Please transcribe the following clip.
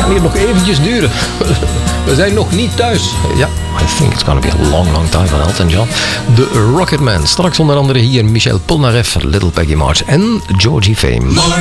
kan hier nog eventjes duren. We zijn nog niet thuis. Ja, I think it's gonna be a long, long time van Elton John. The Rocketman. Straks onder andere hier Michel Polnareff, Little Peggy March en Georgie Fame.